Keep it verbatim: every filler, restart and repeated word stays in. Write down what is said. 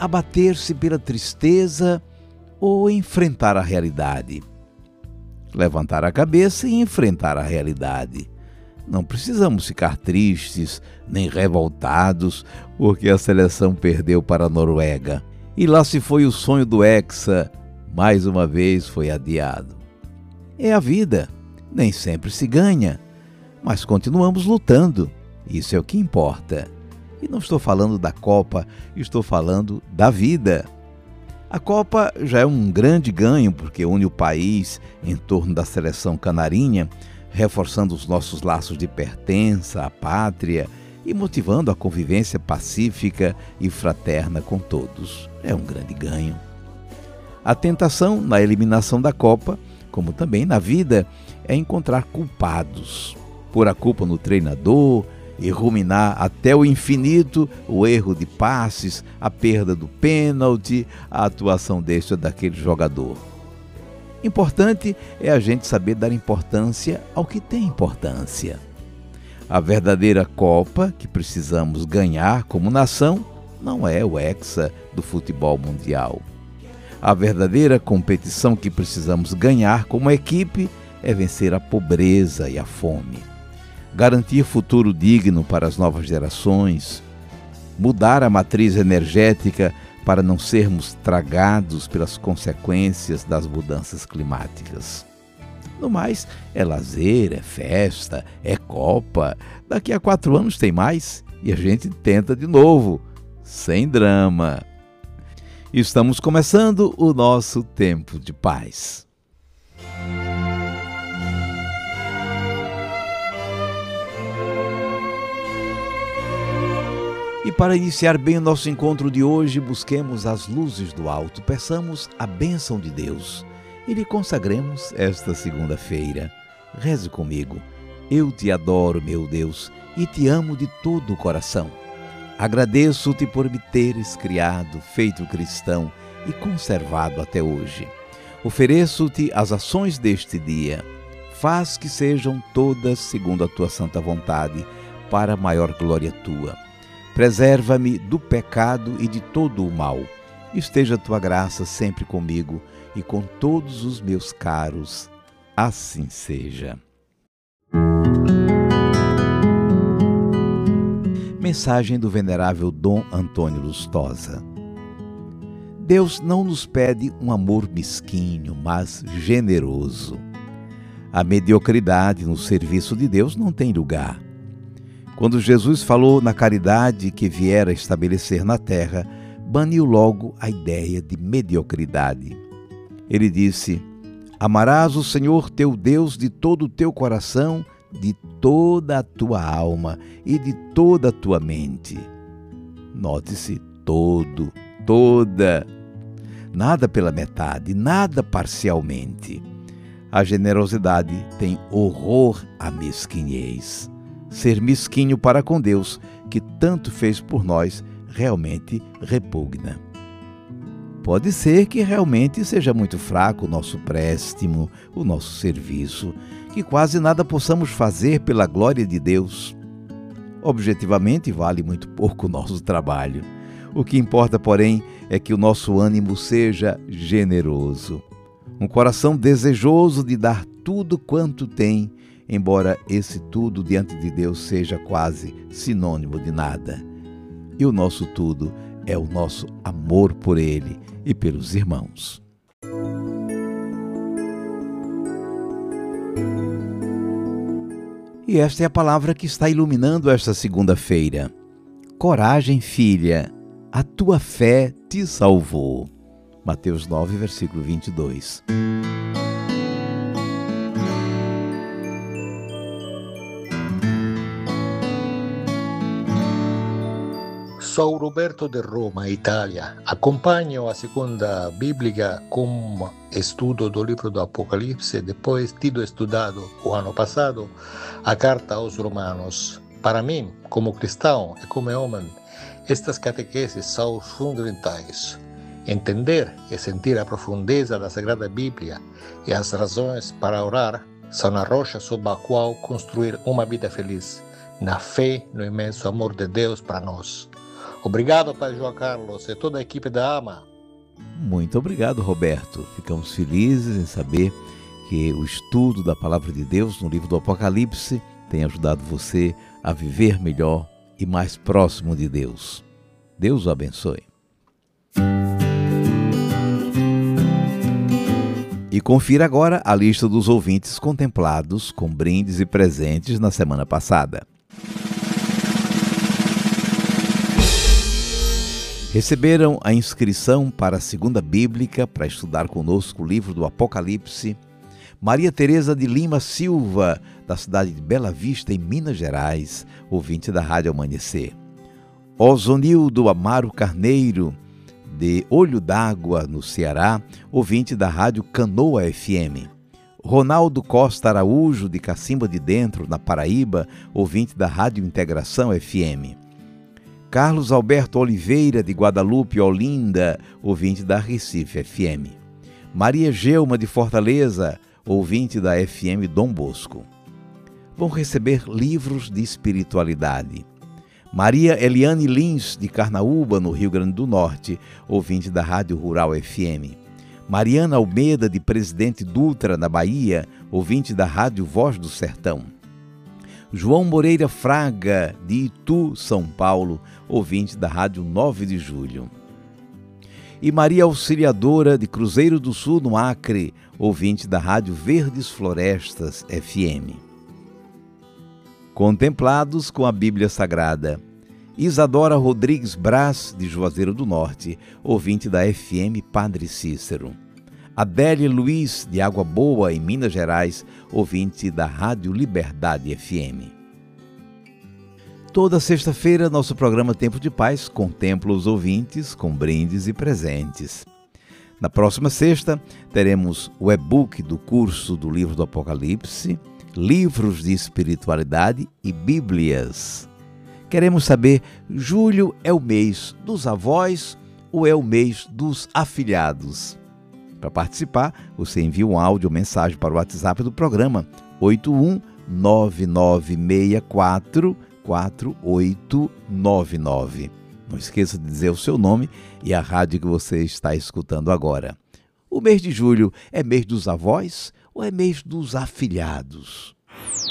abater-se pela tristeza ou enfrentar a realidade. Levantar a cabeça e enfrentar a realidade. Não precisamos ficar tristes nem revoltados porque a seleção perdeu para a Noruega. E lá se foi o sonho do Hexa, mais uma vez foi adiado. É a vida, nem sempre se ganha, mas continuamos lutando, isso é o que importa. E não estou falando da Copa, estou falando da vida. A Copa já é um grande ganho porque une o país em torno da seleção canarinha, reforçando os nossos laços de pertença à pátria e motivando a convivência pacífica e fraterna com todos. É um grande ganho. A tentação na eliminação da Copa, como também na vida, é encontrar culpados. Pôr a culpa no treinador e ruminar até o infinito o erro de passes, a perda do pênalti, a atuação deste ou daquele jogador. Importante é a gente saber dar importância ao que tem importância. A verdadeira Copa que precisamos ganhar como nação não é o Hexa do futebol mundial. A verdadeira competição que precisamos ganhar como equipe é vencer a pobreza e a fome, garantir futuro digno para as novas gerações, mudar a matriz energética para não sermos tragados pelas consequências das mudanças climáticas. No mais, é lazer, é festa, é Copa. Daqui a quatro anos tem mais e a gente tenta de novo, sem drama. Estamos começando o nosso tempo de paz. E para iniciar bem o nosso encontro de hoje, busquemos as luzes do alto, peçamos a bênção de Deus e lhe consagremos esta segunda-feira. Reze comigo. Eu te adoro, meu Deus, e te amo de todo o coração. Agradeço-te por me teres criado, feito cristão e conservado até hoje. Ofereço-te as ações deste dia. Faz que sejam todas segundo a tua santa vontade, para a maior glória tua. Preserva-me do pecado e de todo o mal. Esteja a tua graça sempre comigo e com todos os meus caros. Assim seja. Mensagem do venerável Dom Antônio Lustosa. Deus não nos pede um amor mesquinho, mas generoso. A mediocridade no serviço de Deus não tem lugar. Quando Jesus falou na caridade que viera estabelecer na terra, baniu logo a ideia de mediocridade. Ele disse: amarás o Senhor teu Deus de todo o teu coração, de toda a tua alma e de toda a tua mente. Note-se todo, toda. Nada pela metade, nada parcialmente. A generosidade tem horror à mesquinhez. Ser mesquinho para com Deus, que tanto fez por nós, realmente repugna. Pode ser que realmente seja muito fraco o nosso préstimo, o nosso serviço, que quase nada possamos fazer pela glória de Deus. Objetivamente, vale muito pouco o nosso trabalho. O que importa, porém, é que o nosso ânimo seja generoso. Um coração desejoso de dar tudo quanto tem, embora esse tudo diante de Deus seja quase sinônimo de nada. E o nosso tudo é o nosso amor por Ele e pelos irmãos. E esta é a palavra que está iluminando esta segunda-feira. Coragem, filha, a tua fé te salvou. Mateus nove, versículo vinte e dois. Sou Roberto de Roma, Itália. Acompanho a segunda bíblica com estudo do livro do Apocalipse, depois tido estudado o ano passado a carta aos Romanos. Para mim, como cristão e como homem, estas catequeses são fundamentais. Entender e sentir a profundeza da Sagrada Bíblia e as razões para orar são a rocha sob a qual construir uma vida feliz, na fé no imenso amor de Deus para nós. Obrigado, Pai João Carlos e toda a equipe da A M A. Muito obrigado, Roberto. Ficamos felizes em saber que o estudo da Palavra de Deus no livro do Apocalipse tem ajudado você a viver melhor e mais próximo de Deus. Deus o abençoe. E confira agora a lista dos ouvintes contemplados com brindes e presentes na semana passada. Receberam a inscrição para a Segunda Bíblica para estudar conosco o livro do Apocalipse Maria Tereza de Lima Silva, da cidade de Bela Vista, em Minas Gerais, ouvinte da Rádio Amanhecer. Osonildo Amaro Carneiro, de Olho d'Água, no Ceará, ouvinte da Rádio Canoa F M. Ronaldo Costa Araújo, de Cacimba de Dentro, na Paraíba, ouvinte da Rádio Integração F M. Carlos Alberto Oliveira, de Guadalupe, Olinda, ouvinte da Recife F M. Maria Gelma, de Fortaleza, ouvinte da F M Dom Bosco. Vão receber livros de espiritualidade. Maria Eliane Lins, de Carnaúba, no Rio Grande do Norte, ouvinte da Rádio Rural F M. Mariana Almeida, de Presidente Dutra, na Bahia, ouvinte da Rádio Voz do Sertão. João Moreira Fraga, de Itu, São Paulo, ouvinte da Rádio nove de julho. E Maria Auxiliadora, de Cruzeiro do Sul, no Acre, ouvinte da Rádio Verdes Florestas F M. Contemplados com a Bíblia Sagrada. Isadora Rodrigues Brás, de Juazeiro do Norte, ouvinte da F M Padre Cícero. Adélia Luiz, de Água Boa, em Minas Gerais, ouvinte da Rádio Liberdade F M. Toda sexta-feira, nosso programa Tempo de Paz contempla os ouvintes com brindes e presentes. Na próxima sexta, teremos o e-book do curso do livro do Apocalipse, livros de espiritualidade e bíblias. Queremos saber, julho é o mês dos avós ou é o mês dos afilhados? Para participar, você envia um áudio ou mensagem para o WhatsApp do programa oito um nove nove seis quatro quatro oito nove nove. Não esqueça de dizer o seu nome e a rádio que você está escutando agora. O mês de julho é mês dos avós ou é mês dos afilhados?